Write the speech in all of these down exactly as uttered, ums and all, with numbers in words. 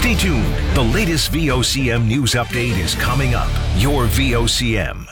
Stay tuned. The latest V O C M news update is coming up. Your V O C M.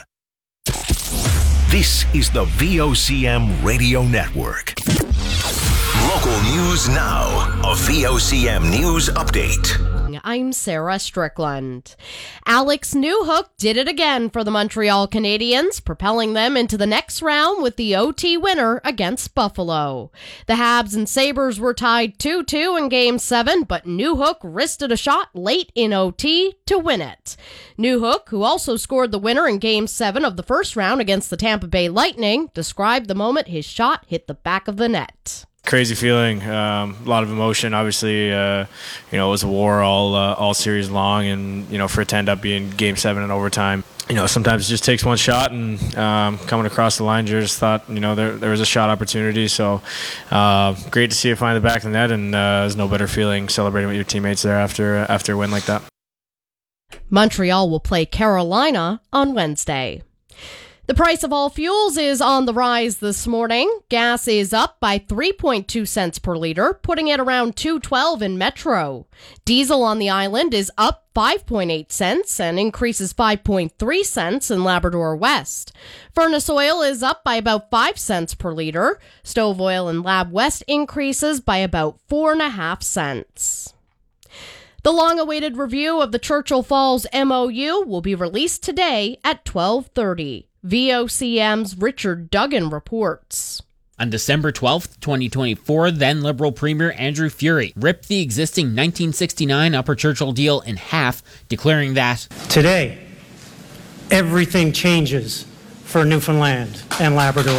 This is the V O C M Radio Network. Local news now. A V O C M news update. I'm Sarah Strickland. Alex Newhook did it again for the Montreal Canadiens, propelling them into the next round with the O T winner against Buffalo. The Habs and Sabres were tied two two in Game seven, but Newhook wristed a shot late in O T to win it. Newhook, who also scored the winner in Game seven of the first round against the Tampa Bay Lightning, described the moment his shot hit the back of the net. Crazy feeling, um, a lot of emotion. Obviously, uh, you know, it was a war all uh, all series long, and you know, for it to end up being Game Seven in overtime, you know, sometimes it just takes one shot. And um, coming across the line, just thought, you know, there there was a shot opportunity. So uh, great to see it find the back of the net, and uh, there's no better feeling celebrating with your teammates there after after a win like that. Montreal will play Carolina on Wednesday. The price of all fuels is on the rise this morning. Gas is up by three point two cents per liter, putting it around two twelve in Metro. Diesel on the island is up five point eight cents and increases five point three cents in Labrador West. Furnace oil is up by about five cents per liter. Stove oil in Lab West increases by about four point five cents. The long-awaited review of the Churchill Falls M O U will be released today at twelve thirty. V O C M's Richard Duggan reports. On December twelfth, twenty twenty-four, then Liberal Premier Andrew Furey ripped the existing nineteen sixty-nine Upper Churchill deal in half, declaring that today, everything changes for Newfoundland and Labrador.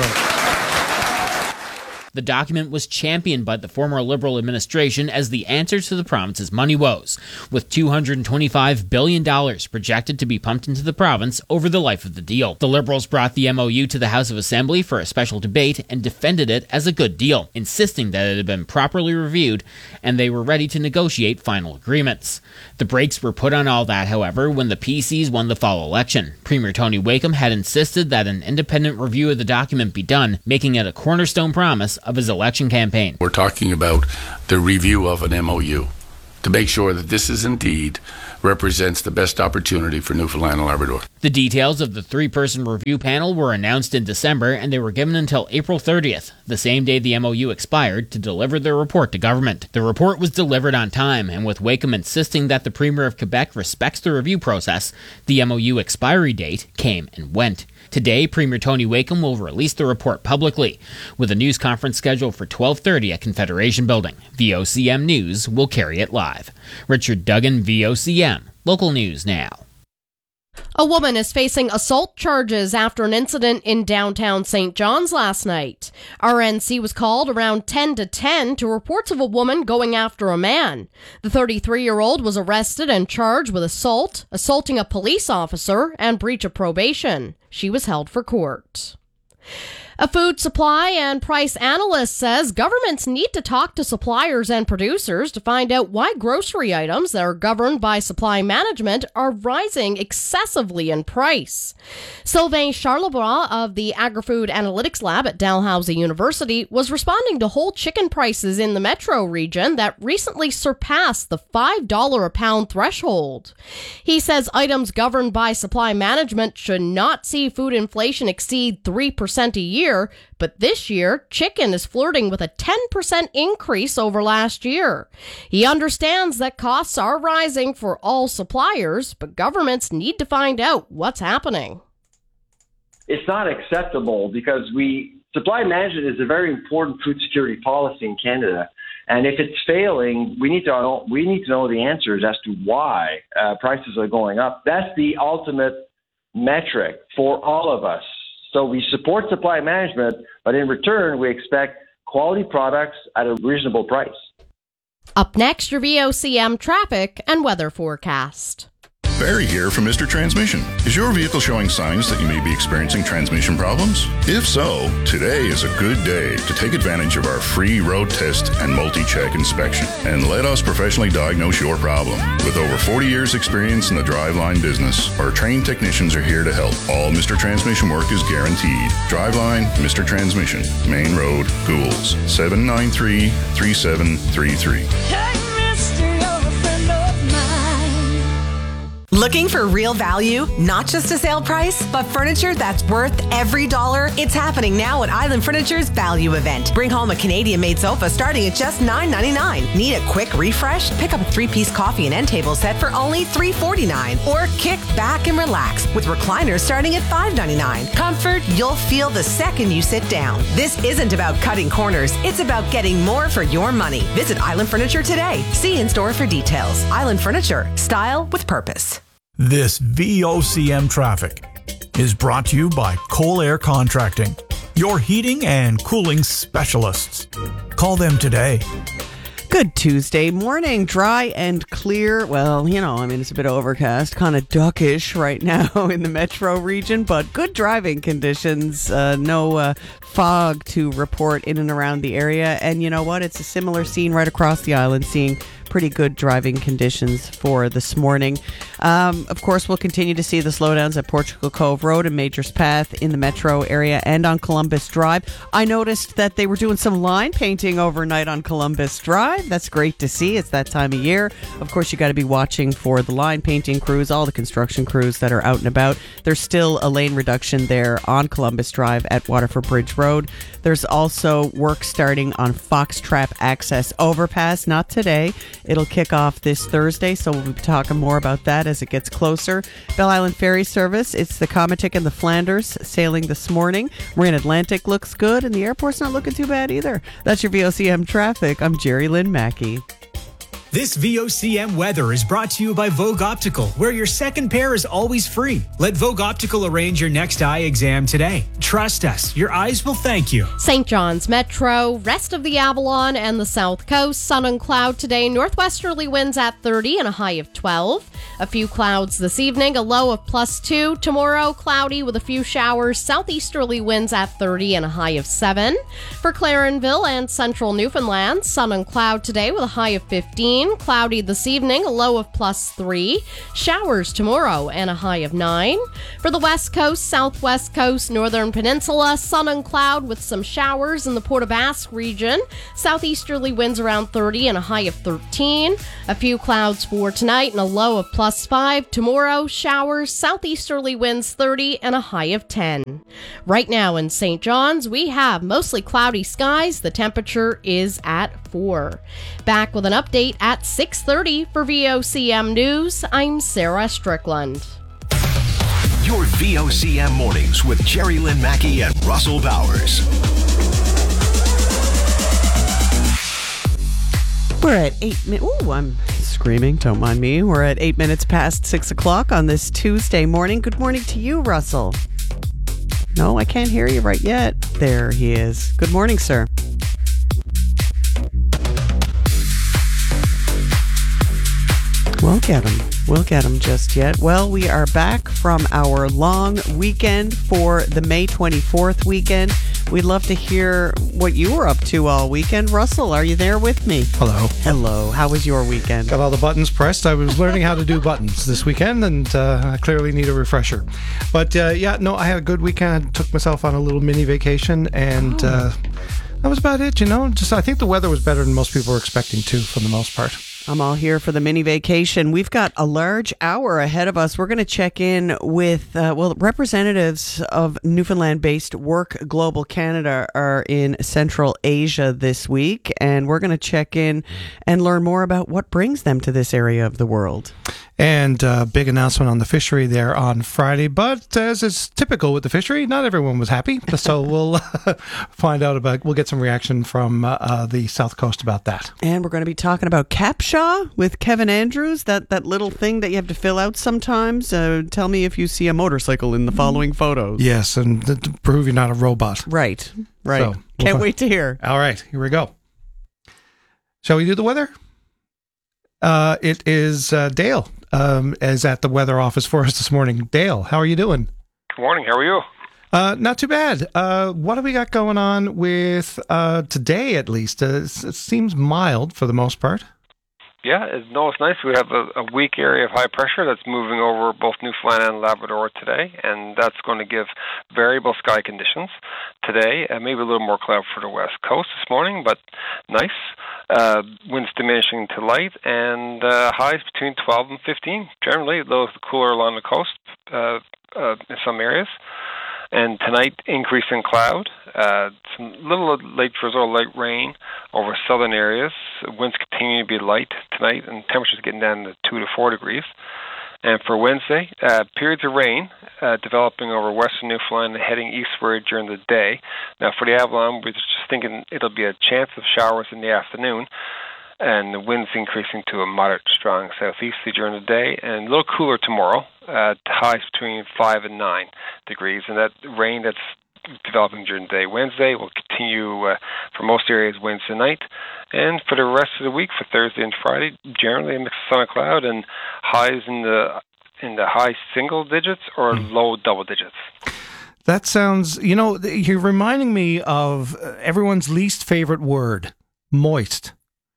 The document was championed by the former Liberal administration as the answer to the province's money woes, with two hundred twenty-five billion dollars projected to be pumped into the province over the life of the deal. The Liberals brought the M O U to the House of Assembly for a special debate and defended it as a good deal, insisting that it had been properly reviewed and they were ready to negotiate final agreements. The brakes were put on all that, however, when the P Cs won the fall election. Premier Tony Wakeham had insisted that an independent review of the document be done, making it a cornerstone promise of his election campaign. We're talking about the review of an M O U to make sure that this is indeed represents the best opportunity for Newfoundland and Labrador. The details of the three-person review panel were announced in December, and they were given until April thirtieth, the same day the M O U expired, to deliver their report to government. The report was delivered on time, and with Wakeham insisting that the Premier of Quebec respects the review process, the M O U expiry date came and went. Today, Premier Tony Wakeham will release the report publicly, with a news conference scheduled for twelve thirty at Confederation Building. V O C M News will carry it live. Richard Duggan, V O C M. Local news now. A woman is facing assault charges after an incident in downtown Saint John's last night. R N C was called around ten to ten to reports of a woman going after a man. The thirty-three-year-old was arrested and charged with assault, assaulting a police officer, and breach of probation. She was held for court. A food supply and price analyst says governments need to talk to suppliers and producers to find out why grocery items that are governed by supply management are rising excessively in price. Sylvain Charlebois of the Agri-Food Analytics Lab at Dalhousie University was responding to whole chicken prices in the metro region that recently surpassed the five dollars a pound threshold. He says items governed by supply management should not see food inflation exceed three percent a year. But this year, chicken is flirting with a ten percent increase over last year. He understands that costs are rising for all suppliers, but governments need to find out what's happening. It's not acceptable because we supply management is a very important food security policy in Canada. And if it's failing, we need to know, we need to know the answers as to why uh, prices are going up. That's the ultimate metric for all of us. So we support supply management, but in return, we expect quality products at a reasonable price. Up next, your V O C M traffic and weather forecast. Barry here from Mister Transmission. Is your vehicle showing signs that you may be experiencing transmission problems? If so, today is a good day to take advantage of our free road test and multi-check inspection and let us professionally diagnose your problem. With over forty years experience in the driveline business, our trained technicians are here to help. All Mister Transmission work is guaranteed. Driveline, Mister Transmission, Main Road, Goulds, seven nine three, three seven three three. Hey, mister, you're a friend of Looking for real value? Not just a sale price, but furniture that's worth every dollar? It's happening now at Island Furniture's Value Event. Bring home a Canadian-made sofa starting at just nine ninety-nine. Need a quick refresh? Pick up a three-piece coffee and end table set for only three forty-nine. Or kick back and relax with recliners starting at five ninety-nine. Comfort you'll feel the second you sit down. This isn't about cutting corners. It's about getting more for your money. Visit Island Furniture today. See in-store for details. Island Furniture. Style with purpose. This V O C M traffic is brought to you by Coal Air Contracting, your heating and cooling specialists. Call them today. Good Tuesday morning, dry and clear. Well, you know, I mean, it's a bit overcast, kind of duckish right now in the metro region, but good driving conditions. Uh, no uh, fog to report in and around the area. And you know what? It's a similar scene right across the island, seeing pretty good driving conditions for this morning. Um, of course, we'll continue to see the slowdowns at Portugal Cove Road and Majors Path in the metro area and on Columbus Drive. I noticed that they were doing some line painting overnight on Columbus Drive. That's great to see. It's that time of year. Of course, you got to be watching for the line painting crews, all the construction crews that are out and about. There's still a lane reduction there on Columbus Drive at Waterford Bridge Road. There's also work starting on Foxtrap Access Overpass. Not today. It'll kick off this Thursday, so we'll be talking more about that as it gets closer. Bell Island Ferry Service, it's the Comatic and the Flanders sailing this morning. Marine Atlantic looks good, and the airport's not looking too bad either. That's your V O C M traffic. I'm Jerry Lynn Mackey. This V O C M weather is brought to you by Vogue Optical, where your second pair is always free. Let Vogue Optical arrange your next eye exam today. Trust us, your eyes will thank you. Saint John's Metro, rest of the Avalon and the South Coast, sun and cloud today. Northwesterly winds at thirty and a high of twelve. A few clouds this evening, a low of plus two. Tomorrow, cloudy with a few showers. Southeasterly winds at thirty and a high of seven. For Clarenville and central Newfoundland, sun and cloud today with a high of fifteen. Cloudy this evening, a low of plus three. Showers tomorrow and a high of nine. For the West Coast, Southwest Coast, Northern Peninsula, sun and cloud with some showers in the Port aux Basques region. Southeasterly winds around thirty and a high of thirteen. A few clouds for tonight and a low of plus five. Tomorrow, showers, southeasterly winds thirty and a high of ten. Right now in Saint John's, we have mostly cloudy skies. The temperature is at four. Back with an update at six thirty for V O C M News. I'm Sarah Strickland. Your V O C M mornings with Jerry Lynn Mackey and Russell Bowers. We're at eight minutes. Ooh, I'm screaming. Don't mind me. We're at eight minutes past six o'clock on this Tuesday morning. Good morning to you, Russell. No, I can't hear you right yet. There he is. Good morning, sir. We'll get him. We'll get him just yet. Well, we are back from our long weekend for the May twenty-fourth weekend. We'd love to hear what you were up to all weekend. Russell, are you there with me? Hello. Hello. How was your weekend? Got all the buttons pressed. I was learning how to do buttons this weekend, and uh, I clearly need a refresher. But uh, yeah, no, I had a good weekend. I took myself on a little mini vacation, and oh. uh, that was about it, you know. Just I think the weather was better than most people were expecting, too, for the most part. I'm all here for the mini vacation. We've got a large hour ahead of us. We're going to check in with, uh, well, representatives of Newfoundland-based Work Global Canada are in Central Asia this week, and we're going to check in and learn more about what brings them to this area of the world. And a uh, big announcement on the fishery there on Friday. But as is typical with the fishery, not everyone was happy. So we'll uh, find out about, we'll get some reaction from uh, uh, the South Coast about that. And we're going to be talking about CAPTCHA with Kevin Andrews, that, that little thing that you have to fill out sometimes. Uh, tell me if you see a motorcycle in the following photos. Yes, and to prove you're not a robot. Right, right. So, we'll Can't f- wait to hear. All right, here we go. Shall we do the weather? Uh, it is uh, Dale um, is at the weather office for us this morning. Dale, how are you doing? Good morning. How are you? Uh, not too bad. Uh, what do we got going on with uh, today, at least? Uh, it seems mild for the most part. Yeah, it, no, it's nice. We have a, a weak area of high pressure that's moving over both Newfoundland and Labrador today, and that's going to give variable sky conditions today, and maybe a little more cloud for the west coast this morning, but nice. Uh, winds diminishing to light, and uh, highs between twelve and fifteen. Generally, those cooler along the coast uh, uh, in some areas. And tonight, increasing cloud, uh, some little late drizzle, light rain over southern areas. Winds continue to be light tonight, and temperatures getting down to two to four degrees. And for Wednesday, uh, periods of rain uh, developing over western Newfoundland and heading eastward during the day. Now, for the Avalon, we're just thinking it'll be a chance of showers in the afternoon, and the winds increasing to a moderate to strong southeasterly during the day, and a little cooler tomorrow, uh, highs between five and nine degrees, and that rain that's developing during the day Wednesday will continue uh, for most areas Wednesday night, and for the rest of the week, for Thursday and Friday, generally a mix of sun and cloud, and highs in the in the high single digits or mm. low double digits. That sounds, you know, you're reminding me of everyone's least favorite word, moist.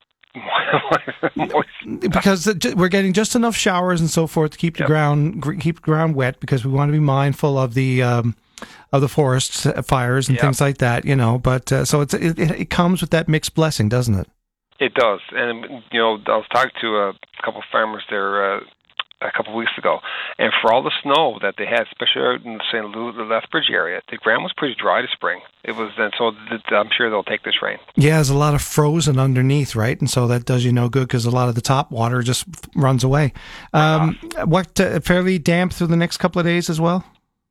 Because we're getting just enough showers and so forth to keep the yep. ground keep the ground wet, because we want to be mindful of the um, of the forest fires and yep. things like that, you know. But uh, so it's, it, it comes with that mixed blessing, doesn't it? It does, and you know, I was talking to a couple of farmers there. Uh, a couple of weeks ago, and for all the snow that they had, especially out in the Saint Louis, the Lethbridge area, the ground was pretty dry this spring. It was, and so I'm sure they'll take this rain. Yeah, there's a lot of frozen underneath, right? And so that does you no good, because a lot of the top water just runs away. Um, what, uh, fairly damp through the next couple of days as well?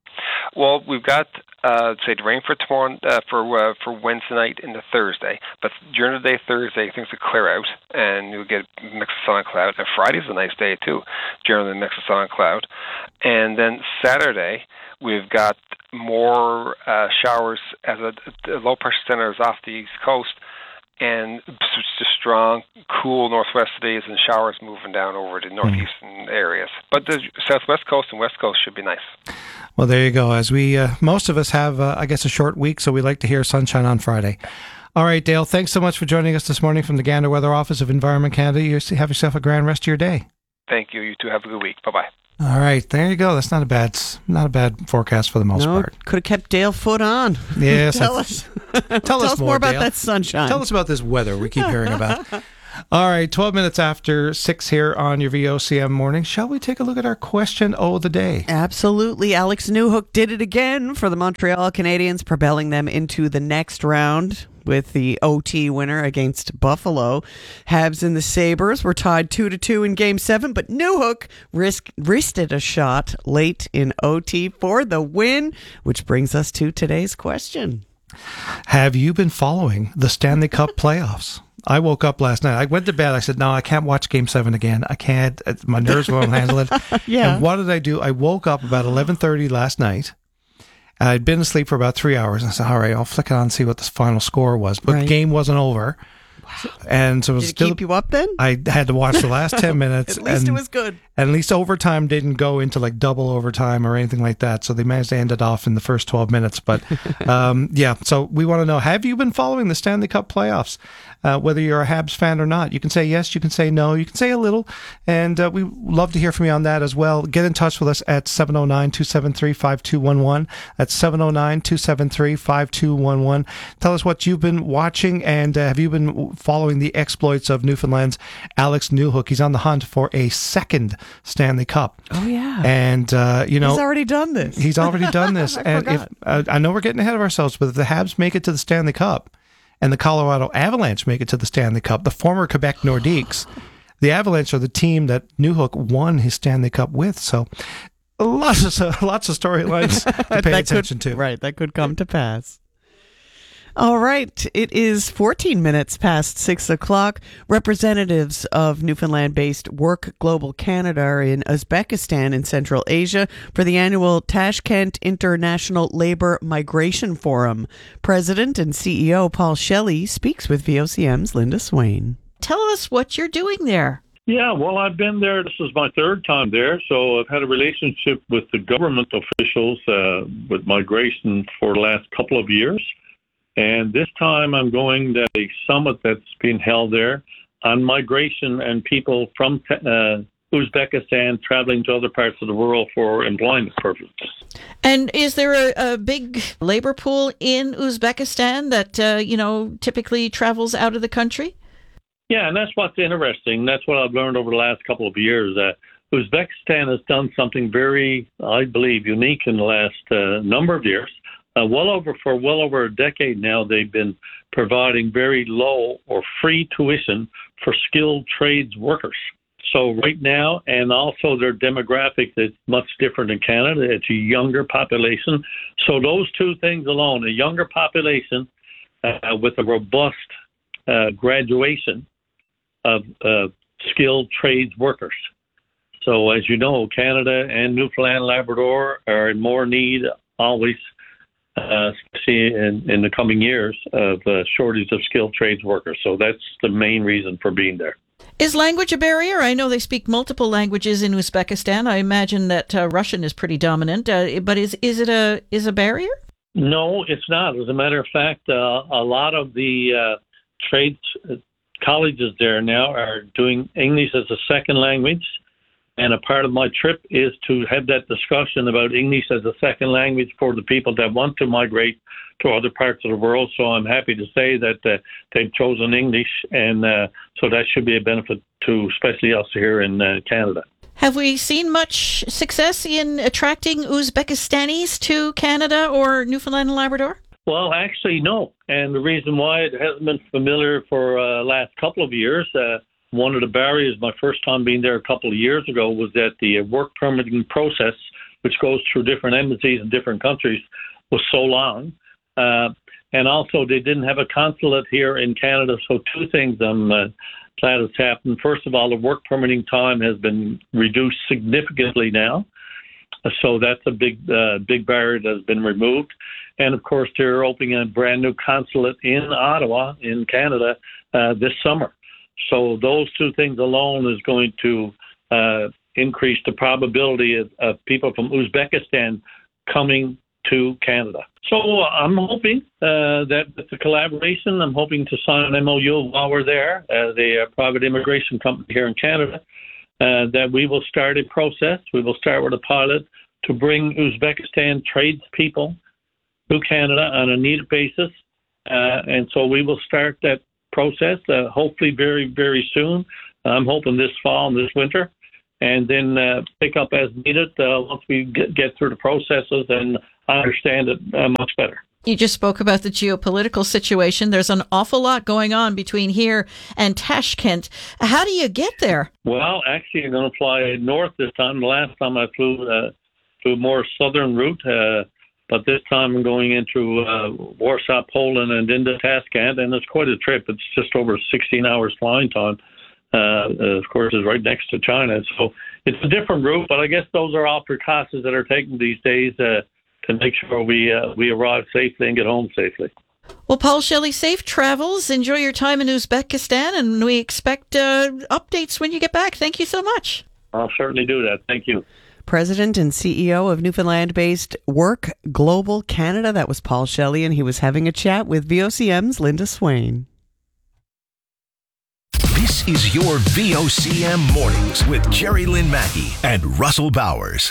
Well, we've got, uh, say, the rain for tomorrow, uh, for uh, for Wednesday night into Thursday. But during the day Thursday, things will clear out, and you'll get a mix of sun and cloud. And Friday's a nice day, too, generally a mix of sun and cloud. And then Saturday, we've got more uh, showers as a, a low-pressure center is off the east coast, and just strong, cool northwesterlies and showers moving down over the northeastern areas. But the southwest coast and west coast should be nice. Well, there you go. As we, uh, most of us have, uh, I guess, a short week, so we like to hear sunshine on Friday. All right, Dale, thanks so much for joining us this morning from the Gander Weather Office of Environment Canada. You have yourself a grand rest of your day. Thank you. You too. Have a good week. Bye-bye. All right, there you go. That's not a bad, not a bad forecast for the most no, part. Could have kept Dale Foot on. Yes. tell us, tell, tell us more, more about Dale. That sunshine. Tell us about this weather we keep hearing about. All right, twelve minutes after six here on your V O C M morning. Shall we take a look at our question of the day? Absolutely. Alex Newhook did it again for the Montreal Canadiens, propelling them into the next round with the O T winner against Buffalo. Habs and the Sabres were tied two to two in Game seven, but Newhook risk, wristed a shot late in O T for the win, which brings us to today's question. Have you been following the Stanley Cup playoffs? I woke up last night. I went to bed. I said, no, I can't watch Game seven again. I can't. My nerves won't handle it. Yeah. And what did I do? I woke up about eleven thirty last night. I'd been asleep for about three hours. And I said, all right, I'll flick it on and see what the final score was. But right. the game wasn't over. Wow. And so it was Did it still, keep you up then? I had to watch the last ten minutes. At least and, it was good. And at least overtime didn't go into like double overtime or anything like that. So they managed to end it off in the first twelve minutes. But um, yeah, so we want to know, have you been following the Stanley Cup playoffs? Uh, whether you're a Habs fan or not. You can say yes, you can say no, you can say a little, and uh, we love to hear from you on that as well. Get in touch with us at seven oh nine, two seven three, five two one one. That's seven oh nine, two seven three, five two one one. Tell us what you've been watching, and uh, have you been following the exploits of Newfoundland's Alex Newhook? He's on the hunt for a second Stanley Cup. Oh, yeah. And, uh, you know... He's already done this. He's already done this. I and forgot. If, uh, I know we're getting ahead of ourselves, but if the Habs make it to the Stanley Cup, and the Colorado Avalanche make it to the Stanley Cup, the former Quebec Nordiques, the Avalanche are the team that Newhook won his Stanley Cup with. So lots of lots of storylines to pay attention could, to. Right, that could come to pass. All right, it is fourteen minutes past six o'clock. Representatives of Newfoundland-based Work Global Canada are in Uzbekistan in Central Asia for the annual Tashkent International Labor Migration Forum. President and C E O Paul Shelley speaks with V O C M's Linda Swain. Tell us what you're doing there. Yeah, well, I've been there. This is my third time there, so I've had a relationship with the government officials uh, with migration for the last couple of years. And this time I'm going to a summit that's being held there on migration and people from uh, Uzbekistan traveling to other parts of the world for employment purposes. And is there a, a big labor pool in Uzbekistan that, uh, you know, typically travels out of the country? Yeah, and that's what's interesting. That's what I've learned over the last couple of years. Uh, Uzbekistan has done something very, I believe, unique in the last uh, number of years. Uh, well over for well over a decade now, they've been providing very low or free tuition for skilled trades workers. So right now, and also their demographic is much different in Canada. It's a younger population. So those two things alone, a younger population uh, with a robust uh, graduation of uh, skilled trades workers. So as you know, Canada and Newfoundland and Labrador are in more need always, uh, especially in, in the coming years, of uh, shortage of skilled trades workers. So that's the main reason for being there. Is language a barrier? I know they speak multiple languages in Uzbekistan. I imagine that uh, Russian is pretty dominant. Uh, but is is it a is a barrier? No, it's not. As a matter of fact, uh, a lot of the uh, trades colleges there now are doing English as a second language. And a part of my trip is to have that discussion about English as a second language for the people that want to migrate to other parts of the world. So I'm happy to say that uh, they've chosen English, and uh, so that should be a benefit to especially us here in uh, Canada. Have we seen much success in attracting Uzbekistanis to Canada or Newfoundland and Labrador? Well, actually, no. And the reason why it hasn't been familiar for the uh, last couple of years, uh, one of the barriers my first time being there a couple of years ago was that the work permitting process, which goes through different embassies in different countries, was so long. Uh, and also they didn't have a consulate here in Canada. So two things I'm uh, glad has happened. First of all, the work permitting time has been reduced significantly now. So that's a big, uh, big barrier that has been removed. And of course, they're opening a brand new consulate in Ottawa in Canada uh, this summer. So those two things alone is going to uh, increase the probability of, of people from Uzbekistan coming to Canada. So I'm hoping uh, that with the collaboration, I'm hoping to sign an M O U while we're there as a private immigration company here in Canada, uh, that we will start a process. We will start with a pilot to bring Uzbekistan tradespeople to Canada on a needed basis. Uh, and so we will start that process, uh, hopefully very, very soon. I'm hoping this fall and this winter, and then uh, pick up as needed uh, once we get, get through the processes and understand it uh, much better. You just spoke about the geopolitical situation. There's an awful lot going on between here and Tashkent. How do you get there? Well, actually, I'm going to fly north this time. The last time I flew uh, through a more southern route, uh, but this time I'm going into uh, Warsaw, Poland, and into Tashkent, and it's quite a trip. It's just over sixteen hours flying time. Uh, of course, it's right next to China, so it's a different route. But I guess those are all precautions that are taken these days uh, to make sure we uh, we arrive safely and get home safely. Well, Paul Shelley, safe travels. Enjoy your time in Uzbekistan, and we expect uh, updates when you get back. Thank you so much. I'll certainly do that. Thank you. President and C E O of Newfoundland-based Work Global Canada. That was Paul Shelley, and he was having a chat with V O C M's Linda Swain. This is your V O C M Mornings with Jerry Lynn Mackey and Russell Bowers.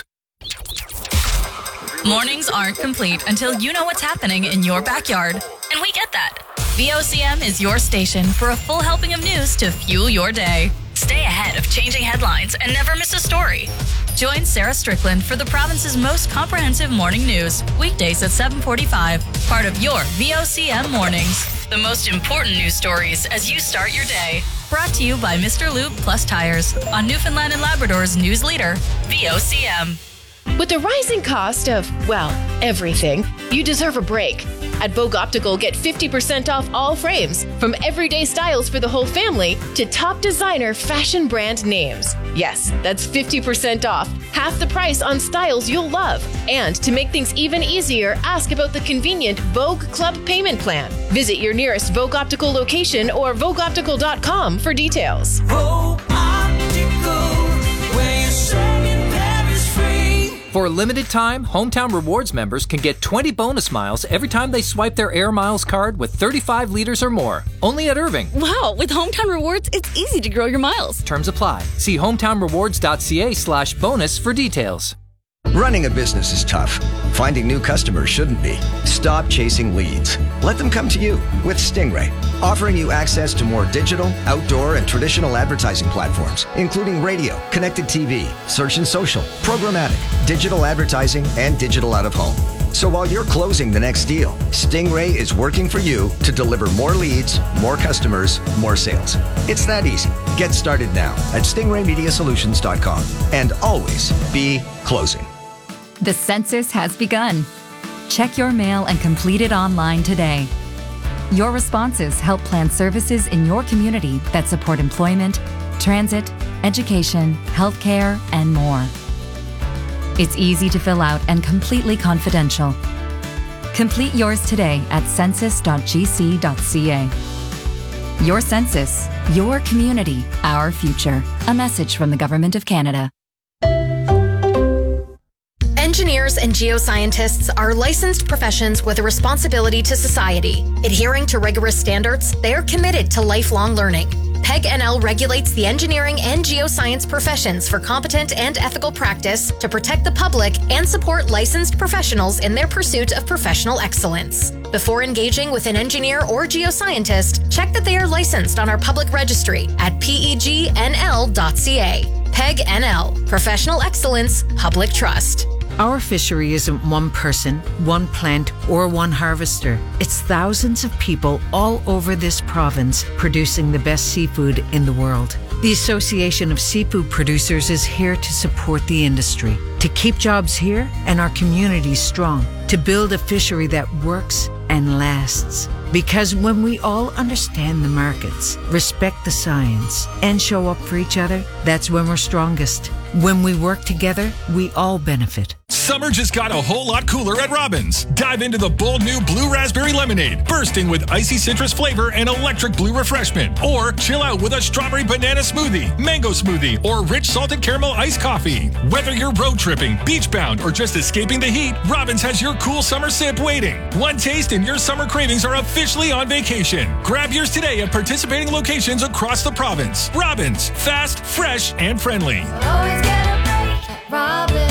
Mornings aren't complete until you know what's happening in your backyard. And we get that. V O C M is your station for a full helping of news to fuel your day. Stay ahead of changing headlines and never miss a story. Join Sarah Strickland for the province's most comprehensive morning news, weekdays at seven forty-five, part of your V O C M Mornings. The most important news stories as you start your day. Brought to you by Mister Lube Plus Tires on Newfoundland and Labrador's news leader, V O C M. With the rising cost of, well, everything, you deserve a break. At Vogue Optical, get fifty percent off all frames, from everyday styles for the whole family to top designer fashion brand names. Yes, that's fifty percent off, half the price on styles you'll love. And to make things even easier, ask about the convenient Vogue Club payment plan. Visit your nearest Vogue Optical location or vogue optical dot com for details. Vogue Optical, where your shopping is free. For a limited time, Hometown Rewards members can get twenty bonus miles every time they swipe their Air Miles card with thirty-five liters or more. Only at Irving. Wow, with Hometown Rewards, it's easy to grow your miles. Terms apply. See hometownrewards.ca slash bonus for details. Running a business is tough. Finding new customers shouldn't be. Stop chasing leads. Let them come to you with Stingray, offering you access to more digital, outdoor, and traditional advertising platforms, including radio, connected T V, search and social, programmatic, digital advertising, and digital out-of-home. So while you're closing the next deal, Stingray is working for you to deliver more leads, more customers, more sales. It's that easy. Get started now at stingray media solutions dot com and always be closing. The census has begun. Check your mail and complete it online today. Your responses help plan services in your community that support employment, transit, education, healthcare, and more. It's easy to fill out and completely confidential. Complete yours today at census dot g c dot c a. Your census, your community, our future. A message from the Government of Canada. Engineers and geoscientists are licensed professions with a responsibility to society. Adhering to rigorous standards, they are committed to lifelong learning. P E G N L regulates the engineering and geoscience professions for competent and ethical practice to protect the public and support licensed professionals in their pursuit of professional excellence. Before engaging with an engineer or geoscientist, check that they are licensed on our public registry at P E G N L dot C A. P E G N L, Professional Excellence, Public Trust. Our fishery isn't one person, one plant, or one harvester. It's thousands of people all over this province producing the best seafood in the world. The Association of Seafood Producers is here to support the industry, to keep jobs here and our communities strong, to build a fishery that works and lasts. Because when we all understand the markets, respect the science, and show up for each other, that's when we're strongest. When we work together, we all benefit. Summer just got a whole lot cooler at Robbins. Dive into the bold new Blue Raspberry Lemonade, bursting with icy citrus flavor and electric blue refreshment. Or chill out with a strawberry banana smoothie, mango smoothie, or rich salted caramel iced coffee. Whether you're road tripping, beach bound, or just escaping the heat, Robbins has your cool summer sip waiting. One taste and your summer cravings are officially on vacation. Grab yours today at participating locations across the province. Robbins, fast, fresh, and friendly. Always get a break at Robbins.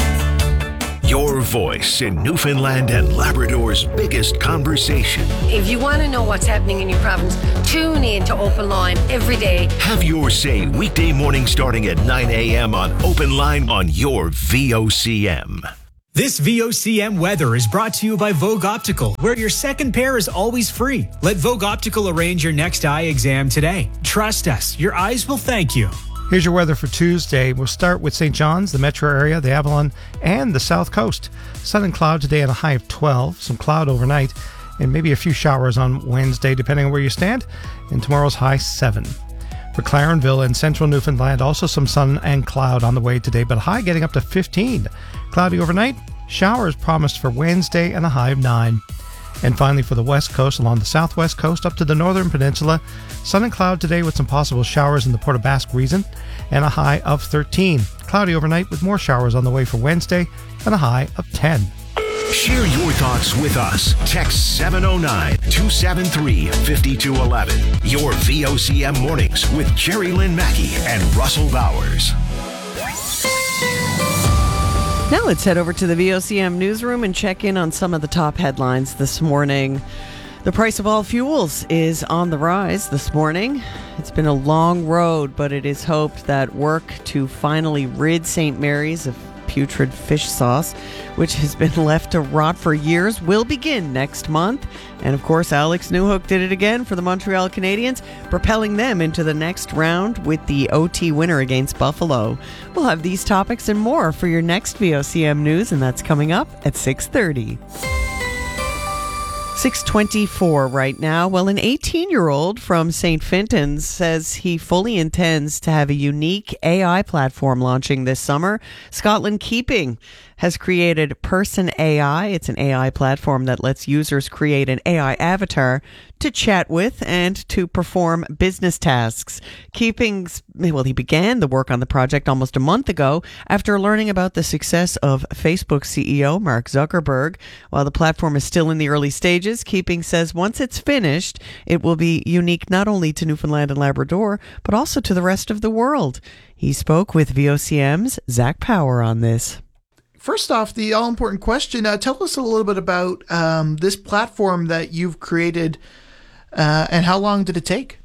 Your voice in Newfoundland and Labrador's biggest conversation. If you want to know what's happening in your province, tune in to Open Line every day. Have your say weekday morning starting at nine a.m. on Open Line on your V O C M. This V O C M weather is brought to you by Vogue Optical, where your second pair is always free. Let Vogue Optical arrange your next eye exam today. Trust us, your eyes will thank you. Here's your weather for Tuesday. We'll start with Saint John's, the metro area, the Avalon, and the south coast. Sun and cloud today at a high of twelve. Some cloud overnight, and maybe a few showers on Wednesday, depending on where you stand. And tomorrow's high seven. For Clarenville and central Newfoundland, also some sun and cloud on the way today, but high getting up to fifteen. Cloudy overnight, showers promised for Wednesday, and a high of nine. And finally, for the west coast, along the southwest coast up to the northern peninsula, sun and cloud today with some possible showers in the Port aux Basques region, and a high of thirteen. Cloudy overnight with more showers on the way for Wednesday, and a high of ten. Share your thoughts with us. Text seven oh nine, two seven three, five two one one. Your V O C M mornings with Jerry Lynn Mackey and Russell Bowers. Now let's head over to the V O C M newsroom and check in on some of the top headlines this morning. The price of all fuels is on the rise this morning. It's been a long road, but it is hoped that work to finally rid Saint Mary's of putrid fish sauce, which has been left to rot for years, will begin next month. And of course, Alex Newhook did it again for the Montreal Canadiens, propelling them into the next round with the O T winner against Buffalo. We'll have these topics and more for your next V O C M News, and that's coming up at six thirty. six twenty-four right now. Well, an eighteen-year-old from Saint Fintan's says he fully intends to have a unique A I platform launching this summer, Scotland Keeping. has created Person A I. It's an A I platform that lets users create an A I avatar to chat with and to perform business tasks. Keeping, well, he began the work on the project almost a month ago after learning about the success of Facebook C E O Mark Zuckerberg. While the platform is still in the early stages, Keeping says once it's finished, it will be unique not only to Newfoundland and Labrador, but also to the rest of the world. He spoke with V O C M's Zach Power on this. First off, the all-important question, uh, tell us a little bit about um, this platform that you've created, uh, and how long did it take?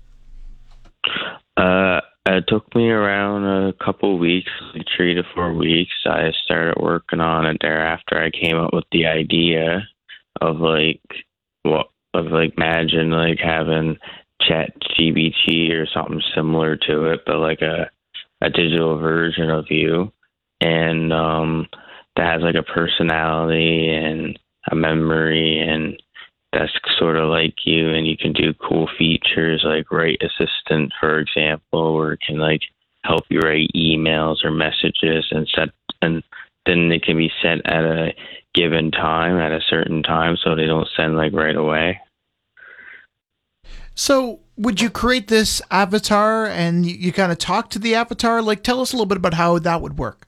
Uh, it took me around a couple weeks, like three to four weeks. I started working on it there after I came up with the idea of like, what, of like imagine like having Chat G P T or something similar to it, but like a a digital version of you, and um, that has like a personality and a memory, and that's sort of like you, and you can do cool features like Write Assistant, for example, where it can like help you write emails or messages, and set, and then they can be sent at a given time, at a certain time, so they don't send like right away. So would you create this avatar and you, you kind of talk to the avatar? Like, tell us a little bit about how that would work.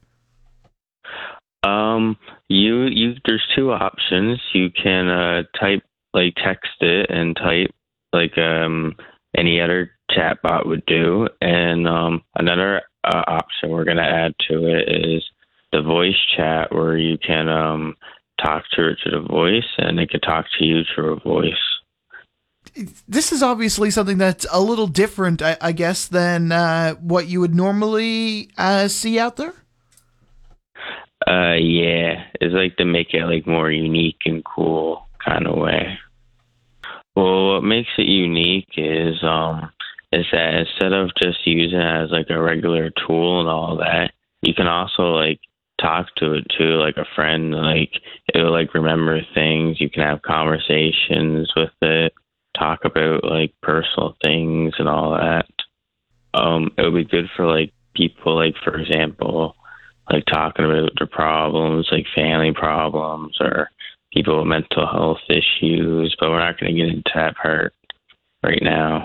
Um, you, you, there's two options. You can, uh, type, like text it and type like, um, any other chatbot would do. And, um, another uh, option we're going to add to it is the voice chat, where you can, um, talk to it through the voice and it can talk to you through a voice. This is obviously something that's a little different, I, I guess, than uh, what you would normally uh, see out there. Uh, yeah, it's like to make it like more unique and cool kind of way. Well, what makes it unique is um is that instead of just using it as like a regular tool and all that, you can also like talk to it too, like a friend. Like it'll like remember things. You can have conversations with it. Talk about like personal things and all that. Um, it would be good for like people, like for example, like talking about their problems, like family problems or people with mental health issues. But we're not going to get into that part right now.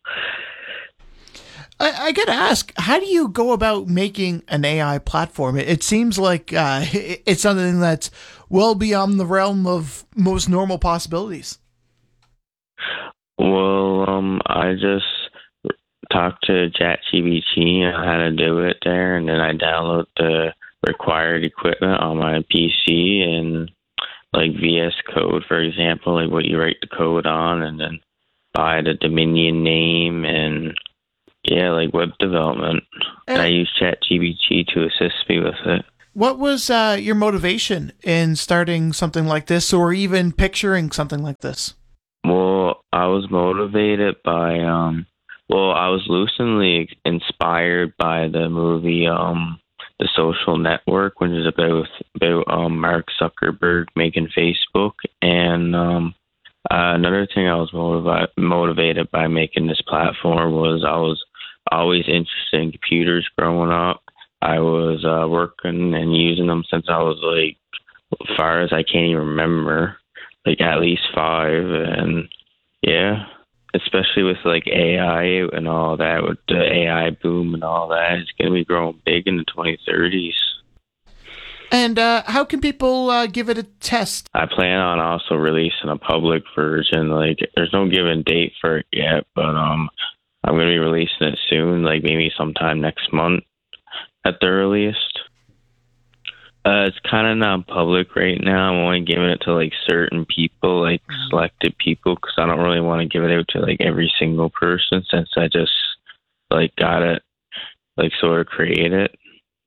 I, I got to ask, how do you go about making an A I platform? It, it seems like uh, it, it's something that's well beyond the realm of most normal possibilities. Well, um, I just talked to Chat G P T on how to do it there, and then I download the required equipment on my P C and like V S Code, for example, like what you write the code on, and then buy the Dominion name and yeah, like web development. And I use Chat G P T to assist me with it. What was uh, your motivation in starting something like this, or even picturing something like this? Well, I was motivated by, um, well, I was loosely inspired by the movie, um, The Social Network, which is about, about um, Mark Zuckerberg making Facebook. And um, uh, another thing I was motivi- motivated by making this platform was I was always interested in computers growing up. I was uh, working and using them since I was like, as far as I can't even remember. Like at least five, and yeah, especially with like A I and all that, with the A I boom and all that, it's going to be growing big in the twenty thirties. And uh, how can people uh, give it a test? I plan on also releasing a public version. Like, there's no given date for it yet, but um, I'm going to be releasing it soon, like maybe sometime next month at the earliest. Uh, it's kind of non-public right now. I'm only giving it to like certain people, like selected people, because I don't really want to give it out to like every single person, since I just like got it, like sort of create it.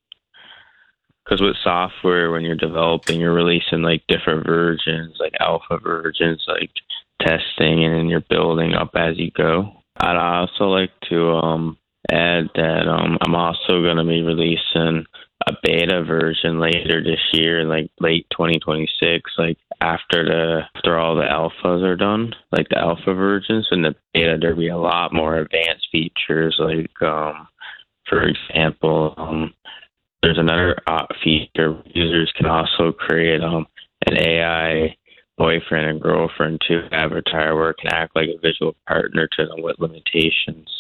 Because with software, when you're developing, you're releasing like different versions, like alpha versions, like testing, and then you're building up as you go. I'd also like to um, add that um, I'm also going to be releasing a beta version later this year, like late twenty twenty-six, like after the after all the alphas are done, like the alpha versions. In the beta, there'll be a lot more advanced features, like um, for example, um, there's another uh, feature. Users can also create um, an A I boyfriend and girlfriend to avatar where it can act like a visual partner to them with limitations.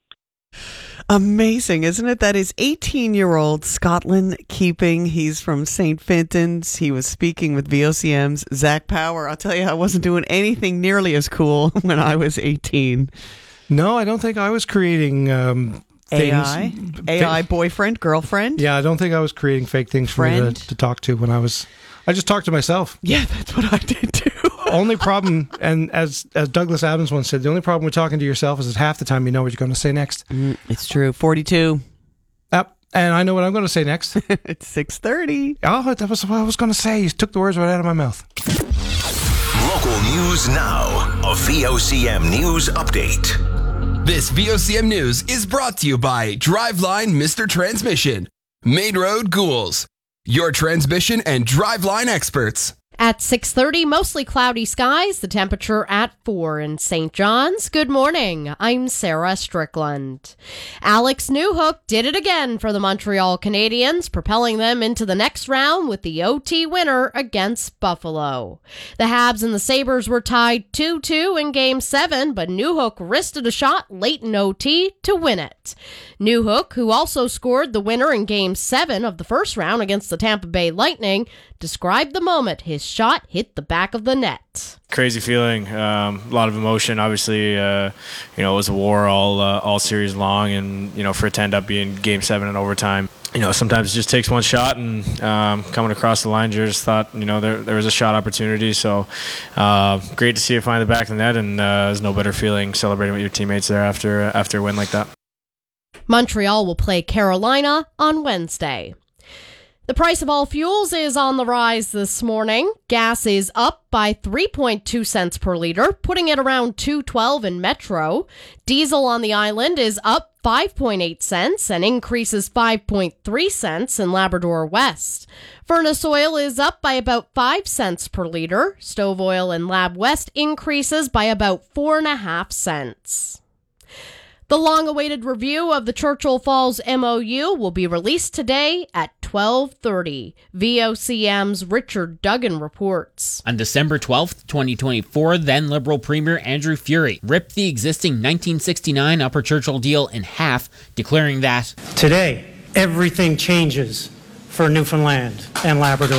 Amazing, isn't it? That is eighteen-year-old Scotland Keeping. He's from Saint Vincent's. He was speaking with V O C M's Zach Power. I'll tell you, I wasn't doing anything nearly as cool when I was eighteen. No, I don't think I was creating um, A I? things. A I boyfriend, girlfriend? Yeah, I don't think I was creating fake things for me to, to talk to when I was... I just talked to myself. Yeah, that's what I did too. Only problem, and as as Douglas Adams once said, the only problem with talking to yourself is that half the time you know what you're going to say next. Mm, it's true. forty-two. Yep, and I know what I'm going to say next. It's six thirty. Oh, that was what I was going to say. You took the words right out of my mouth. Local news now. A V O C M News Update. This V O C M News is brought to you by Driveline Mister Transmission, Main Road Ghouls, your transmission and driveline experts. At six thirty, mostly cloudy skies, the temperature at four in Saint John's. Good morning. I'm Sarah Strickland. Alex Newhook did it again for the Montreal Canadiens, propelling them into the next round with the O T winner against Buffalo. The Habs and the Sabres were tied two two in Game seven, but Newhook wristed a shot late in O T to win it. Newhook, who also scored the winner in Game seven of the first round against the Tampa Bay Lightning, described the moment his shot hit the back of the net. Crazy feeling, um, a lot of emotion. Obviously, uh, you know, it was a war all uh, all series long, and you know, for it to end up being Game Seven in overtime, you know, sometimes it just takes one shot, and um, coming across the line, just thought, you know, there there was a shot opportunity. So uh, great to see it find the back of the net, and uh, there's no better feeling celebrating with your teammates there after after a win like that. Montreal will play Carolina on Wednesday. The price of all fuels is on the rise this morning. Gas is up by three point two cents per liter, putting it around two twelve in Metro. Diesel on the island is up five point eight cents and increases five point three cents in Labrador West. Furnace oil is up by about five cents per liter. Stove oil in Lab West increases by about four point five cents. The long-awaited review of the Churchill Falls M O U will be released today at twelve thirty. V O C M's Richard Duggan reports. On December twelfth, twenty twenty-four, then Liberal Premier Andrew Furey ripped the existing nineteen sixty-nine Upper Churchill deal in half, declaring that today, everything changes for Newfoundland and Labrador.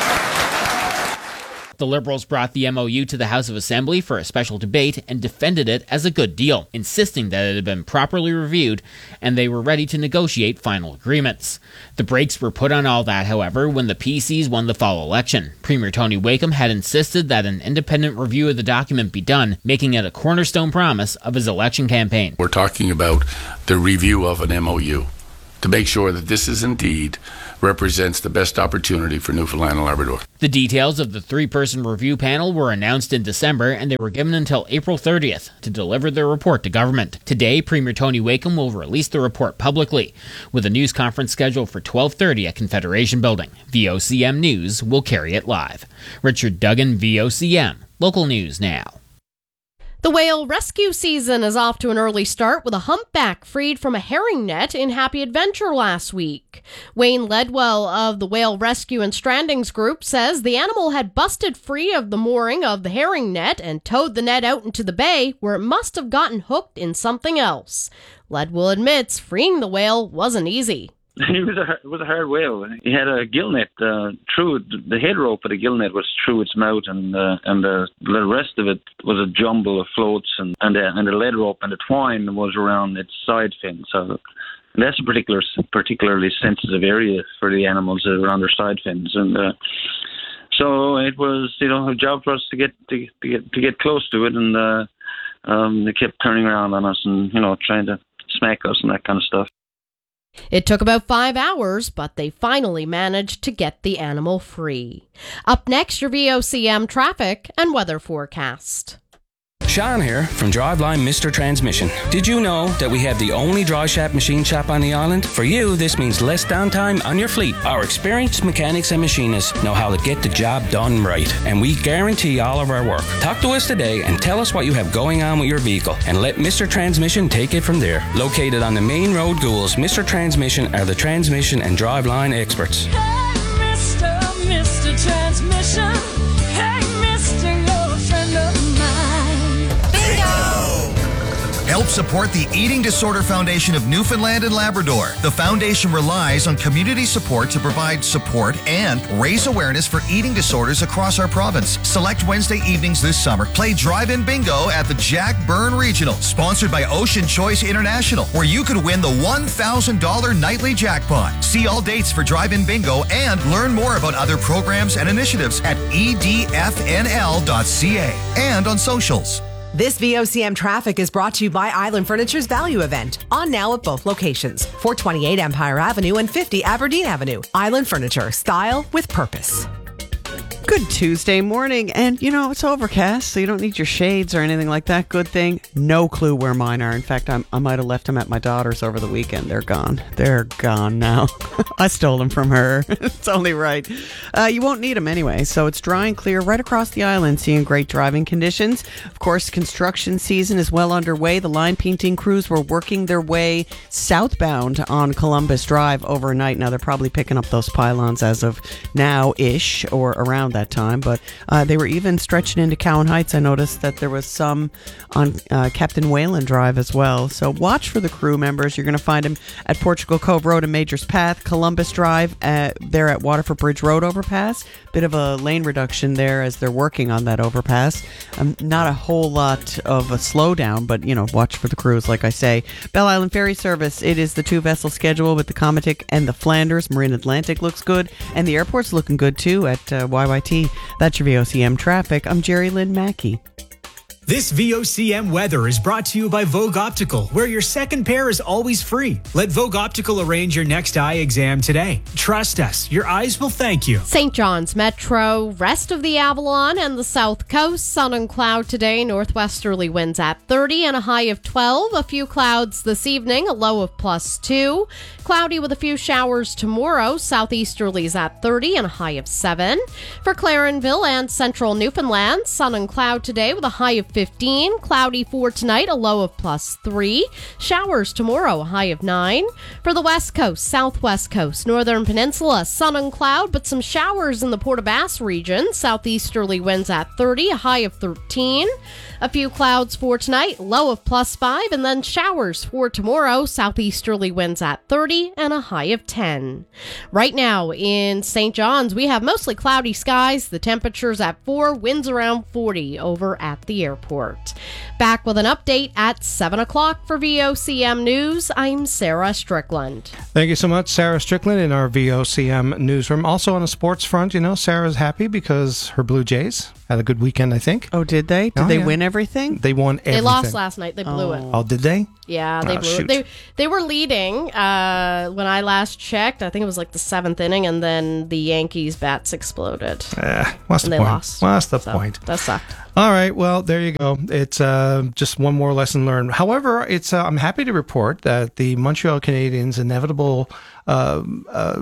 The Liberals brought the M O U to the House of Assembly for a special debate and defended it as a good deal, insisting that it had been properly reviewed and they were ready to negotiate final agreements. The brakes were put on all that, however, when the P Cs won the fall election. Premier Tony Wakeham had insisted that an independent review of the document be done, making it a cornerstone promise of his election campaign. We're talking about the review of an M O U to make sure that this is indeed represents the best opportunity for Newfoundland and Labrador. The details of the three-person review panel were announced in December, and they were given until April thirtieth to deliver their report to government. Today, Premier Tony Wakeham will release the report publicly, with a news conference scheduled for twelve thirty at Confederation Building. V O C M News will carry it live. Richard Duggan, V O C M. Local News Now. The whale rescue season is off to an early start with a humpback freed from a herring net in Happy Adventure last week. Wayne Ledwell of the Whale Rescue and Strandings Group says the animal had busted free of the mooring of the herring net and towed the net out into the bay where it must have gotten hooked in something else. Ledwell admits freeing the whale wasn't easy. It was a it was a hard whale. He had a gill net uh, through the head rope of the gill net was through its mouth, and uh, and the, the rest of it was a jumble of floats, and and the, and the lead rope and the twine was around its side fin. So that's a particular particularly sensitive area for the animals that are on their side fins, and uh, so it was you know a job for us to get to, to get to get close to it, and uh, um, they kept turning around on us and you know trying to smack us and that kind of stuff. It took about five hours, but they finally managed to get the animal free. Up next, your V O C M traffic and weather forecast. Sean here from Driveline Mister Transmission. Did you know that we have the only dry shaft machine shop on the island? For you, this means less downtime on your fleet. Our experienced mechanics and machinists know how to get the job done right, and we guarantee all of our work. Talk to us today and tell us what you have going on with your vehicle, and let Mister Transmission take it from there. Located on the main road, Ghouls, Mister Transmission are the transmission and driveline experts. Hey, Mister, Mister Transmission. Hey, Mister, you're a friend of mine. Bingo! Help support the Eating Disorder Foundation of Newfoundland and Labrador. The foundation relies on community support to provide support and raise awareness for eating disorders across our province. Select Wednesday evenings this summer. Play drive-in bingo at the Jack Byrne Regional, sponsored by Ocean Choice International, where you could win the one thousand dollars nightly jackpot. See all dates for drive-in bingo and learn more about other programs and initiatives at e d f n l dot c a and on socials. This V O C M traffic is brought to you by Island Furniture's Value Event, on now at both locations, four twenty-eight Empire Avenue and fifty Aberdeen Avenue. Island Furniture, style with purpose. Good Tuesday morning, and you know, it's overcast, so you don't need your shades or anything like that. Good thing. No clue where mine are. In fact, I'm, I might have left them at my daughter's over the weekend. They're gone. They're gone now. I stole them from her. It's only right. Uh, you won't need them anyway, so it's dry and clear right across the island, seeing great driving conditions. Of course, construction season is well underway. The line painting crews were working their way southbound on Columbus Drive overnight. Now, they're probably picking up those pylons as of now-ish or around that time, but uh, they were even stretching into Cowan Heights. I noticed that there was some on uh, Captain Whalen Drive as well. So watch for the crew members. You're going to find them at Portugal Cove Road and Majors Path, Columbus Drive, at, there at Waterford Bridge Road overpass. Bit of a lane reduction there as they're working on that overpass. Um, not a whole lot of a slowdown, but you know, watch for the crews, like I say. Belle Island Ferry Service, it is the two vessel schedule with the Comatic and the Flanders. Marine Atlantic looks good, and the airport's looking good too at uh, Y Y T. That's your V O C M traffic. I'm Jerry Lynn Mackey. This V O C M weather is brought to you by Vogue Optical, where your second pair is always free. Let Vogue Optical arrange your next eye exam today. Trust us, your eyes will thank you. Saint John's Metro, rest of the Avalon and the South Coast, sun and cloud today, northwesterly winds at thirty and a high of twelve. A few clouds this evening, a low of plus two. Cloudy with a few showers tomorrow, southeasterlies at thirty and a high of seven. For Clarenville and central Newfoundland, sun and cloud today with a high of fifteen. Cloudy for tonight, a low of plus three. Showers tomorrow, a high of nine. For the west coast, southwest coast, northern peninsula, sun and cloud, but some showers in the Port aux Basques region. Southeasterly winds at thirty, a high of thirteen. A few clouds for tonight, low of plus five, and then showers for tomorrow. Southeasterly winds at thirty and a high of ten. Right now in Saint John's, we have mostly cloudy skies. The temperature's at four, winds around forty over at the airport. Back with an update at seven o'clock for V O C M News. I'm Sarah Strickland. Thank you so much, Sarah Strickland, in our V O C M newsroom. Also on a sports front, you know, Sarah's happy because her Blue Jays had a good weekend, I think. Oh, did they? Did oh, they yeah. win everything? They won everything. They lost last night. They blew oh. it. Oh, did they? Yeah, they oh, blew shoot. it. They, they were leading uh, when I last checked. I think it was like the seventh inning, and then the Yankees' bats exploded. Eh, what's and the they point? lost. What's the so point? That sucked. All right, well, there you go. It's uh, just one more lesson learned. However, it's uh, I'm happy to report that the Montreal Canadiens' inevitable uh, uh,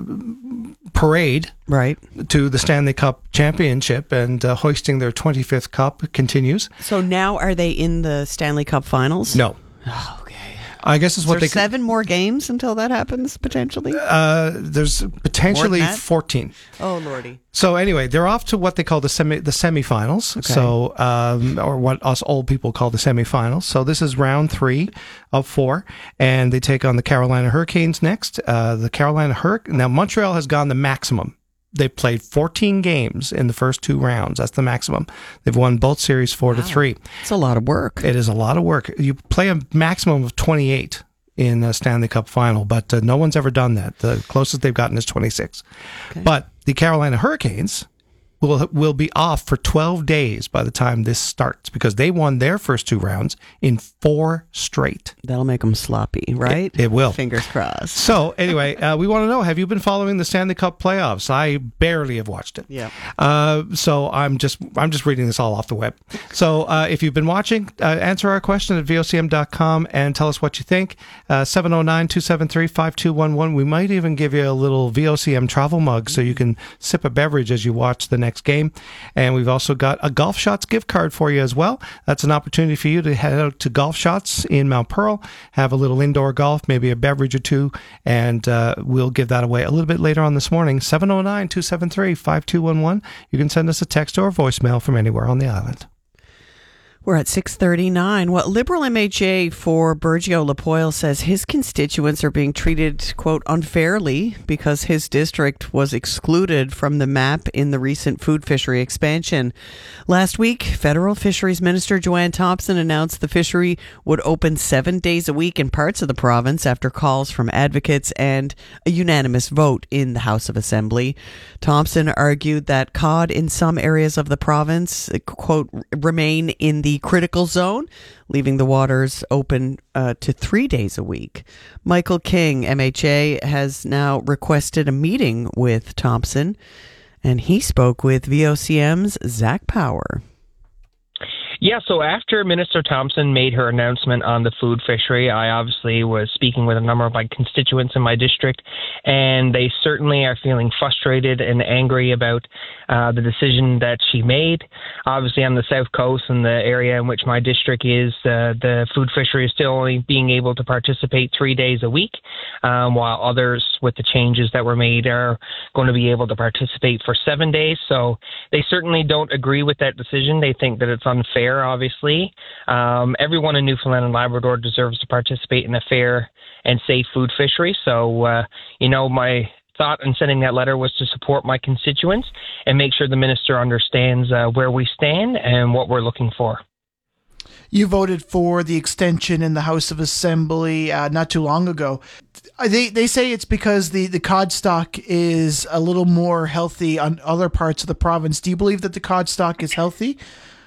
parade right to the Stanley Cup Championship and uh, hoisting their twenty-fifth cup continues. So now are they in the Stanley Cup Finals? No. Oh, okay. I guess is what there they seven more games until that happens potentially. Uh, there's potentially More than that? fourteen. Oh lordy! So anyway, they're off to what they call the semi the semifinals. Okay. So um, or what us old people call the semifinals. So this is round three of four, and they take on the Carolina Hurricanes next. Uh, the Carolina Hurric now Montreal has gone the maximum. They played fourteen games in the first two rounds. That's the maximum. They've won both series four wow. to three. It's a lot of work. It is a lot of work. You play a maximum of twenty-eight in a Stanley Cup final, but uh, no one's ever done that. The closest they've gotten is twenty-six. Okay. But the Carolina Hurricanes will will be off for twelve days by the time this starts because they won their first two rounds in four straight. That'll make them sloppy, right? It, it will. Fingers crossed. So anyway, uh, we want to know, have you been following the Stanley Cup playoffs? I barely have watched it. Yeah. Uh, so I'm just I'm just reading this all off the web. So uh, if you've been watching, uh, answer our question at V O C M dot com and tell us what you think. Uh, seven oh nine, two seven three, five two one one. We might even give you a little V O C M travel mug so you can sip a beverage as you watch the next game. And we've also got a Golf Shots gift card for you as well. That's an opportunity for you to head out to Golf Shots in Mount Pearl, have a little indoor golf, maybe a beverage or two, and uh, we'll give that away a little bit later on this morning. seven oh nine, two seven three, five two one one. You can send us a text or a voicemail from anywhere on the island. We're at six thirty-nine. What Liberal M H A for Burgeo Lapoille says his constituents are being treated, quote, unfairly because his district was excluded from the map in the recent food fishery expansion. Last week, Federal Fisheries Minister Joanne Thompson announced the fishery would open seven days a week in parts of the province after calls from advocates and a unanimous vote in the House of Assembly. Thompson argued that cod in some areas of the province, quote, remain in the critical zone, leaving the waters open uh, to three days a week. Michael King, M H A, has now requested a meeting with Thompson, and he spoke with V O C M's Zach Power. Yeah, so after Minister Thompson made her announcement on the food fishery, I obviously was speaking with a number of my constituents in my district, and they certainly are feeling frustrated and angry about uh, the decision that she made. Obviously, on the South Coast and the area in which my district is, uh, the food fishery is still only being able to participate three days a week, um, while others, with the changes that were made, are going to be able to participate for seven days. So they certainly don't agree with that decision. They think that it's unfair. Obviously, um, everyone in Newfoundland and Labrador deserves to participate in a fair and safe food fishery. So, uh, you know, my thought in sending that letter was to support my constituents and make sure the minister understands uh, where we stand and what we're looking for. You voted for the extension in the House of Assembly uh, not too long ago. They they say it's because the, the cod stock is a little more healthy on other parts of the province. Do you believe that the cod stock is healthy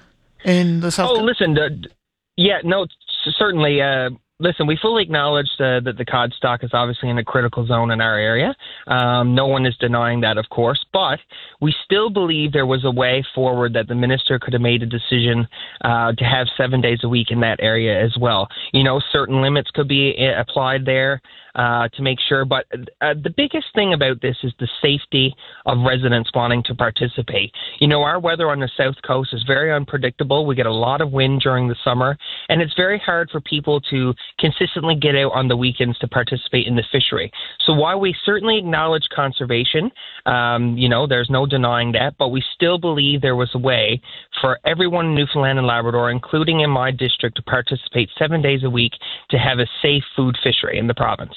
in the South? Oh, listen, uh, yeah, no, certainly. Uh, listen, we fully acknowledge uh, that the cod stock is obviously in a critical zone in our area. Um, no one is denying that, of course, but we still believe there was a way forward that the minister could have made a decision uh, to have seven days a week in that area as well. You know, certain limits could be applied there. Uh, to make sure. But uh, the biggest thing about this is the safety of residents wanting to participate. You know, our weather on the South Coast is very unpredictable. We get a lot of wind during the summer, and it's very hard for people to consistently get out on the weekends to participate in the fishery. So while we certainly acknowledge conservation, um, you know, there's no denying that, but we still believe there was a way for everyone in Newfoundland and Labrador, including in my district, to participate seven days a week to have a safe food fishery in the province.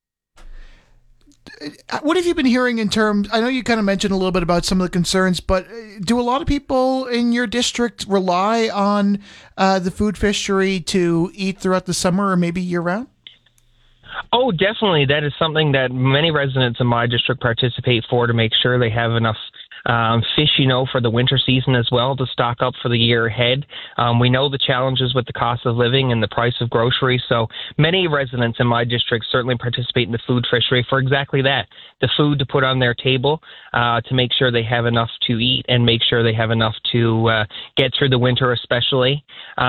What have you been hearing in terms, I know you kind of mentioned a little bit about some of the concerns, but do a lot of people in your district rely on uh, the food fishery to eat throughout the summer or maybe year round? Oh, definitely. That is something that many residents in my district participate for to make sure they have enough Um, fish, you know, for the winter season as well to stock up for the year ahead. Um, we know the challenges with the cost of living and the price of groceries, so many residents in my district certainly participate in the food fishery for exactly that, the food to put on their table uh, to make sure they have enough to eat and make sure they have enough to uh, get through the winter especially. Um,